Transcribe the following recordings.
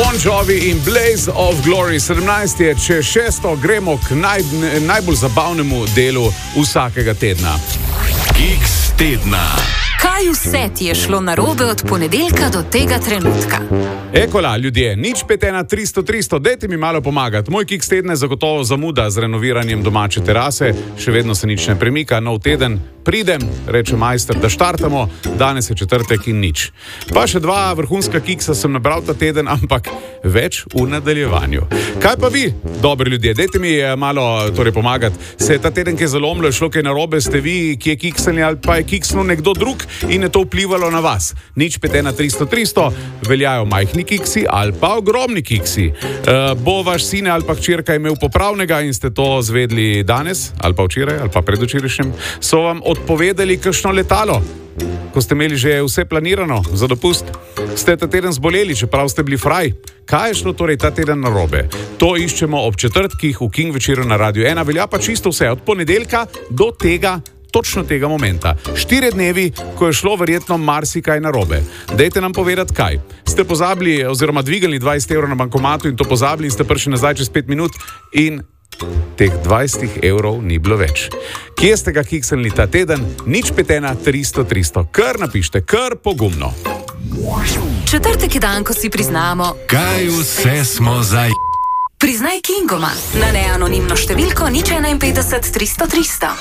Bon Jovi in Blaze of Glory. 17 je, če 6. gremo k najbolj zabavnemu delu vsakega tedna. Kiks tedna. Kaj vse ti je šlo narobe od ponedeljka do tega trenutka? Ekola, ljudje, nič 51300, dajte mi malo pomagati. Moj kiks tedna je zagotovo zamuda z renoviranjem domače terase, še vedno se nič ne premika, nov teden, pridem, reče majster, da štartamo, danes je četrtek in nič. Pa še 2 vrhunska kiksa sem nabral ta teden, ampak več v nadaljevanju. Kaj pa vi, dobri ljudje, dajte mi malo pomagati. Se je ta teden kaj zalomilo, šlo kaj narobe, ste vi, ki je kiksali ali pa je kiksnil nekdo drug in je to vplivalo na vas. Nič 51300, veljajo majhni kiksi ali pa ogromni kiksi. Bo vaš sin ali pa hčerka imel popravnega in ste to zvedli danes ali pa včeraj ali pa predvčerajšnjem, so vam odpovedali kakšno letalo, ko ste imeli že vse planirano za dopust. Ste ta teden zboleli, čeprav ste bili fraj. Kaj je šlo torej ta teden narobe? To iščemo ob četrtkih v King večeru na Radio 1. Velja pa čisto vse, od ponedeljka do točno tega momenta. 4 dnevi, ko je šlo verjetno marsikaj narobe. Dajte nam povedati, kaj. Ste pozabili oziroma dvigali 20 evrov na bankomatu in to pozabili in ste prišli nazaj čez 5 minut in teh 20 evrov ni bilo več. Kje ste ga kiksali ta teden? Nič 51300. Kar napište, kar pogumno. Četrtek je dan, ko si priznamo, Kaj vse smo zdaj? priznaj Kingoma na neanonimno številko 051 300 300.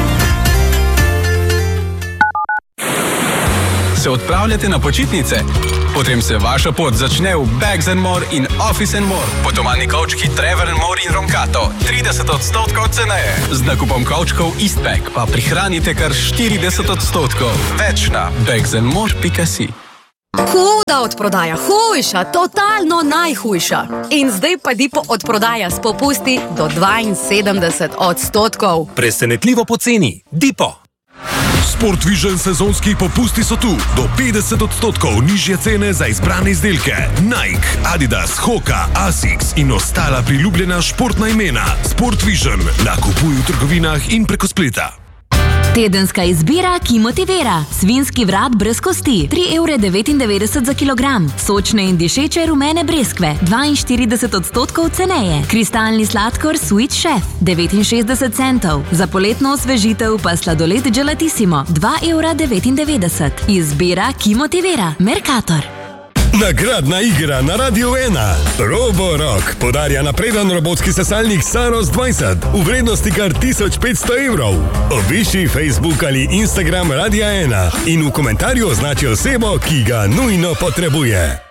Se odpravljate na počitnice? Potem se vaša pot začne v Bags & More in Office & More. Potovalni kovčki Trevor & More in Roncato 30% ceneje. Z nakupom kovčkov Eastpak pa prihranite kar 40%. Več na bagsandmore.si. Huda odprodaja, hujša, totalno najhujša. In zdaj pa Dipo odprodaja s popusti do 72%. Presenetljivo poceni. Dipo. Sport Vision sezonski popusti so tu. Do 50% nižje cene za izbrane izdelke. Nike, Adidas, Hoka, Asics in ostala priljubljena športna imena. Sport Vision nakupuj v trgovinah in preko spleta. Tedenska izbira, ki motivira. Svinski vrat brez kosti, 3,99 € za kilogram. Sočne in dišeče rumene breskve, 42% ceneje. Kristalni sladkor Sweet Chef, 69 centov. Za poletno osvežitev pa sladoled Gelatissimo, 2,99 €. Izbira, ki motivira. Mercator. Nagradna igra na Radio 1. Roborock podarja napreden robotski sesalnik Saros 20 v vrednosti kar 1500 evrov. Obišči Facebook ali Instagram Radia 1 in v komentarju označi osebo, ki ga nujno potrebuje.